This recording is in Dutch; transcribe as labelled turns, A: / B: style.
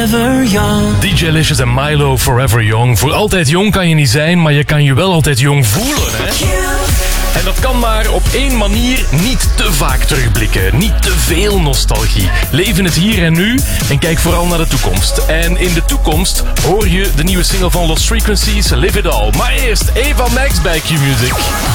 A: forever young.
B: DJ Licious en Milo, Forever Young. Voor altijd jong kan je niet zijn, maar je kan je wel altijd jong voelen, hè? En dat kan maar op één manier: niet te vaak terugblikken. Niet te veel nostalgie. Leef in het hier en nu en kijk vooral naar de toekomst. En in de toekomst hoor je de nieuwe single van Lost Frequencies, Live It All. Maar eerst Eva Max bij Q-Music.